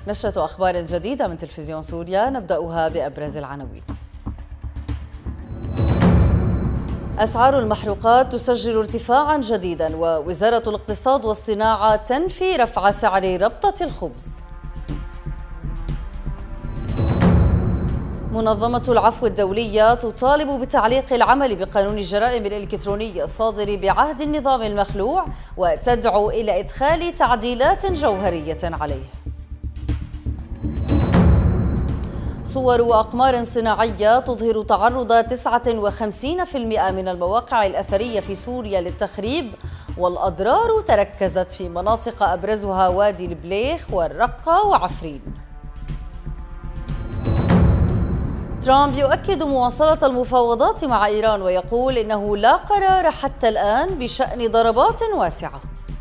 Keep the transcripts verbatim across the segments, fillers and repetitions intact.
نشرة أخبار جديدة من تلفزيون سوريا، نبدأها بأبرز العناوين. أسعار المحروقات تسجل ارتفاعا جديدا، ووزارة الاقتصاد والصناعة تنفي رفع سعر ربطة الخبز. منظمة العفو الدولية تطالب بتعليق العمل بقانون الجرائم الإلكترونية الصادر بعهد النظام المخلوع، وتدعو إلى إدخال تعديلات جوهرية عليه. صور وأقمار صناعية تظهر تعرض تسعة وخمسين بالمئة من المواقع الأثرية في سوريا للتخريب، والأضرار تركزت في مناطق أبرزها وادي البليخ والرقة وعفرين. ترامب يؤكد مواصلة المفاوضات مع إيران، ويقول إنه لا قرار حتى الآن بشأن ضربات واسعة.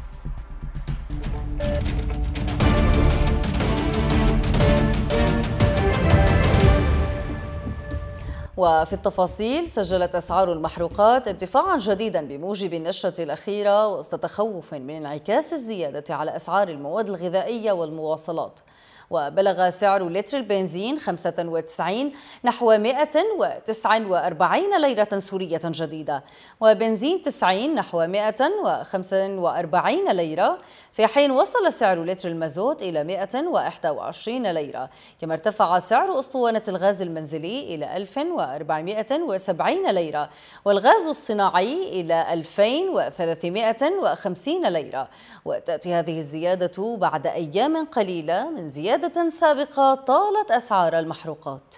وفي التفاصيل، سجلت أسعار المحروقات ارتفاعا جديدا بموجب النشرة الأخيرة وسط تخوف من انعكاس الزيادة على أسعار المواد الغذائية والمواصلات. وبلغ سعر لتر البنزين خمسة وتسعين نحو مئة وتسعة وأربعين ليرة سورية جديدة، وبنزين تسعين نحو مئة وخمسة وأربعين ليرة، في حين وصل سعر لتر المازوت إلى مئة وإحدى وعشرين ليرة. كما ارتفع سعر أسطوانة الغاز المنزلي إلى ألف وأربعمئة وسبعين ليرة، والغاز الصناعي إلى ألفين وثلاثمئة وخمسين ليرة. وتأتي هذه الزيادة بعد أيام قليلة من زيادة سابقة طالت أسعار المحروقات.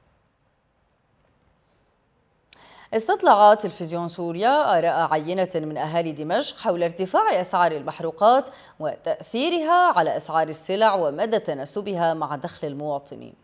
استطلع تلفزيون سوريا آراء عينة من أهالي دمشق حول ارتفاع أسعار المحروقات وتأثيرها على أسعار السلع ومدى تناسبها مع دخل المواطنين.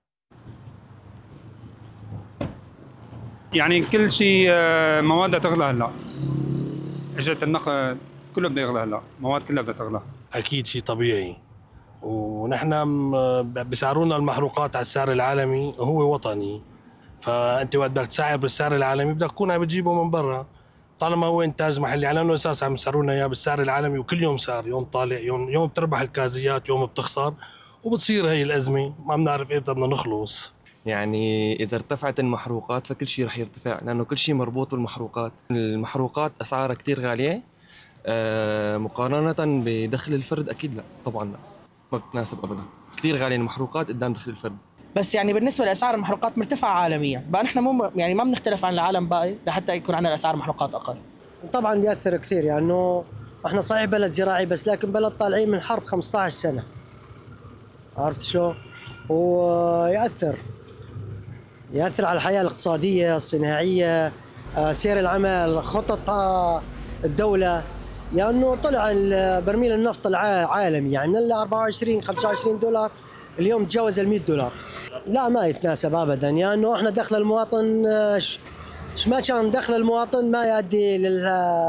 يعني كل شيء مواد تغلى هلا، اجرة النقل كله بده يغلى هلا، مواد كلها بدها تغلى. اكيد شيء طبيعي، ونحن بسعرونا المحروقات على السعر العالمي هو وطني، فانت وقت بدك تسعر بالسعر العالمي بدك تكون عم بتجيبه من برا، طالما هو انتاج محلي على انه اساس عم يسعرونا اياه بالسعر العالمي، وكل يوم سعر، يوم طالع يوم يوم بتربح الكازيات يوم بتخسر، وبتصير هي الازمه ما بنعرف ايه بدنا نخلص. يعني إذا ارتفعت المحروقات فكل شيء رح يرتفع، لأنه كل شيء مربوط بالمحروقات. المحروقات أسعارها كتير غالية مقارنة بدخل الفرد، أكيد لا طبعا لا، ما بتناسب أبدا، كتير غالية المحروقات قدام دخل الفرد. بس يعني بالنسبة لأسعار المحروقات مرتفعة عالميا، بقى نحن مو يعني ما بنختلف عن العالم باقي لحتى يكون عندنا أسعار محروقات أقل. طبعا بيأثر كثير، يعني إنه احنا صحيح بلد زراعي بس لكن بلد طالعين من حرب خمسة عشر سنة، عرفت شلون؟ ويأثر يأثر على الحياة الاقتصادية الصناعية، سير العمل، خطط الدولة، لأنه يعني طلع برميل النفط العالمي يعني من أربعة وعشرين خمسة وعشرين دولار اليوم تجاوز ال مئة دولار. لا ما يتناسب أبدا، لأنه يعني احنا دخل المواطن ش ما كان دخل المواطن ما يؤدي لل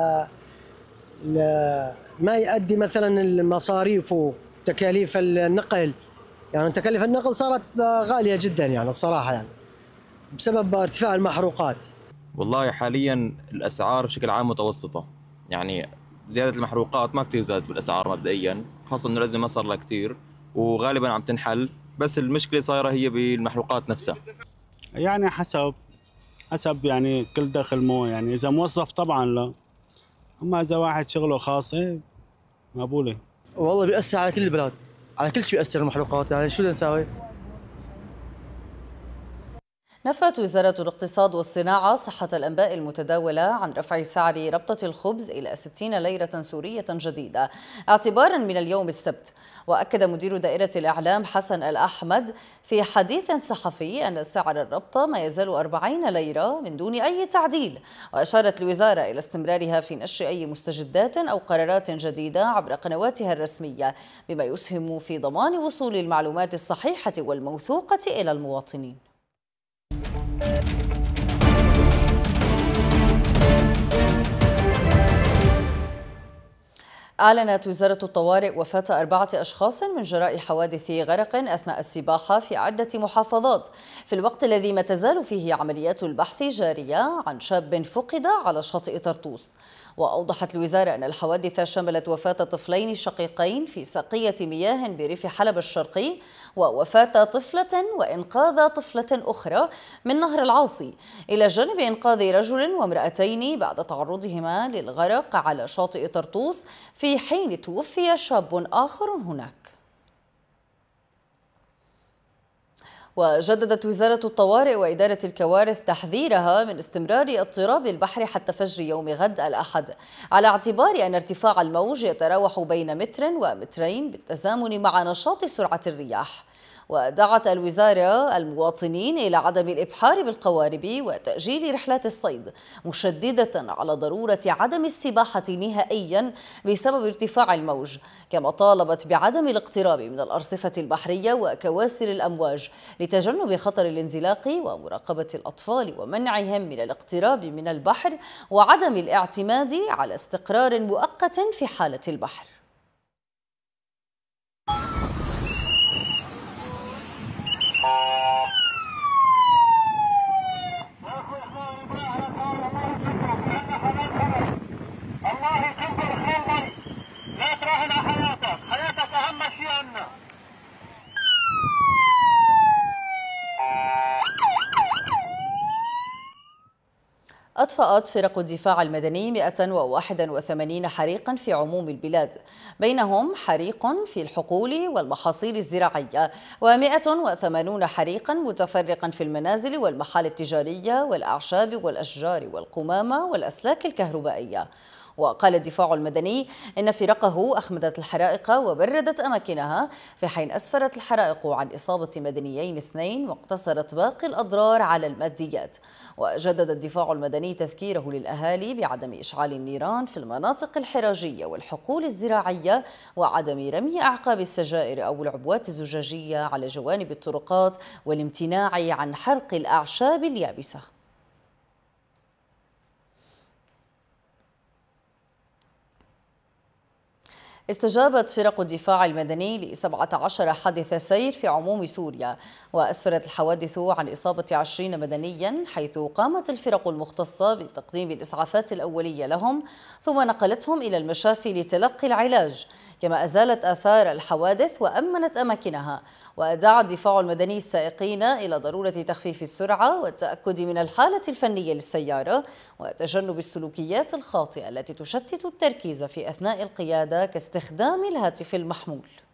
ما يؤدي مثلا المصاريف وتكاليف النقل، يعني تكاليف النقل صارت غالية جدا يعني الصراحة، يعني بسبب ارتفاع المحروقات. والله حاليا الأسعار بشكل عام متوسطة، يعني زيادة المحروقات ما كتير زادت بالأسعار مبدئيا، خاصة إنه الأزمة ما صار لها كتير وغالبا عم تنحل، بس المشكلة صايرة هي بالمحروقات نفسها. يعني حسب حسب يعني كل دخل، مو يعني إذا موظف طبعا لا، أما إذا واحد شغله خاص إيه مقبولة. والله بيأثر على كل البلاد، على كل شيء بيأثر المحروقات، يعني شو بدنا نساوي؟ نفت وزارة الاقتصاد والصناعة صحة الأنباء المتداولة عن رفع سعر ربطة الخبز إلى ستين ليرة سورية جديدة اعتبارا من اليوم السبت. وأكد مدير دائرة الإعلام حسن الأحمد في حديث صحفي أن سعر الربطة ما يزال أربعين ليرة من دون أي تعديل، وأشارت الوزارة إلى استمرارها في نشر أي مستجدات أو قرارات جديدة عبر قنواتها الرسمية، بما يسهم في ضمان وصول المعلومات الصحيحة والموثوقة إلى المواطنين. أعلنت وزارة الطوارئ وفاة أربعة أشخاص من جراء حوادث غرق أثناء السباحة في عدة محافظات، في الوقت الذي ما تزال فيه عمليات البحث جارية عن شاب فقد على شاطئ طرطوس. وأوضحت الوزارة أن الحوادث شملت وفاة طفلين شقيقين في سقية مياه بريف حلب الشرقي، ووفاة طفلة وإنقاذ طفلة أخرى من نهر العاصي، إلى جانب إنقاذ رجل وامرأتين بعد تعرضهما للغرق على شاطئ طرطوس، في حين توفي شاب آخر هناك. وجددت وزارة الطوارئ وإدارة الكوارث تحذيرها من استمرار اضطراب البحر حتى فجر يوم غد الأحد، على اعتبار أن ارتفاع الموج يتراوح بين متر ومترين بالتزامن مع نشاط سرعة الرياح. ودعت الوزارة المواطنين إلى عدم الإبحار بالقوارب وتأجيل رحلات الصيد، مشددة على ضرورة عدم السباحة نهائيا بسبب ارتفاع الموج، كما طالبت بعدم الاقتراب من الأرصفة البحرية وكواسر الأمواج لتجنب خطر الانزلاق، ومراقبة الأطفال ومنعهم من الاقتراب من البحر، وعدم الاعتماد على استقرار مؤقت في حالة البحر. أطفأت فرق الدفاع المدني مئة وواحد وثمانين حريقا في عموم البلاد، بينهم حريق في الحقول والمحاصيل الزراعية، ومئة وثمانون حريقا متفرقا في المنازل والمحال التجارية والأعشاب والأشجار والقمامة والأسلاك الكهربائية. وقال الدفاع المدني إن فرقه أخمدت الحرائق وبردت أماكنها، في حين أسفرت الحرائق عن إصابة مدنيين اثنين واقتصرت باقي الأضرار على الماديات. وجدد الدفاع المدني تذكيره للأهالي بعدم إشعال النيران في المناطق الحراجية والحقول الزراعية، وعدم رمي أعقاب السجائر أو العبوات الزجاجية على جوانب الطرقات، والامتناع عن حرق الأعشاب اليابسة. استجابت فرق الدفاع المدني ل سبعة عشر حادث سير في عموم سوريا، وأسفرت الحوادث عن إصابة عشرين مدنيا، حيث قامت الفرق المختصة بتقديم الإسعافات الأولية لهم، ثم نقلتهم إلى المشافي لتلقي العلاج، كما أزالت آثار الحوادث وأمنت أماكنها. ودعا الدفاع المدني السائقين إلى ضرورة تخفيف السرعة والتأكد من الحالة الفنية للسيارة، وتجنب السلوكيات الخاطئة التي تشتت التركيز في أثناء القيادة كاستخدام الهاتف المحمول.